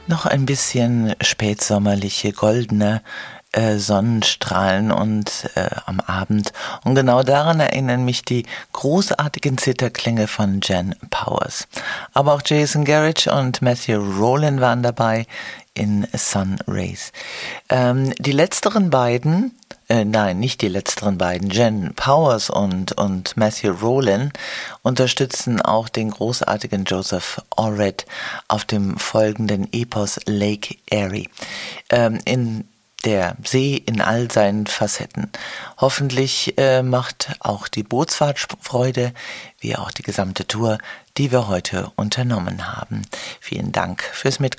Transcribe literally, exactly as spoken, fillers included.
Noch ein bisschen spätsommerliche, goldene äh, Sonnenstrahlen und äh, am Abend. Und genau daran erinnern mich die großartigen Zitherklänge von Jen Powers. Aber auch Jason Garrett und Matthew Rowland waren dabei in Sun Rays. Ähm, die letzteren beiden, äh, nein, nicht die letzteren beiden, Jen Powers und, und Matthew Rowland unterstützen auch den großartigen Joseph Orred auf dem folgenden Epos Lake Erie. Ähm, in der See in all seinen Facetten. Hoffentlich äh, macht auch die Bootsfahrt Freude, wie auch die gesamte Tour, die wir heute unternommen haben. Vielen Dank fürs Mitkommen.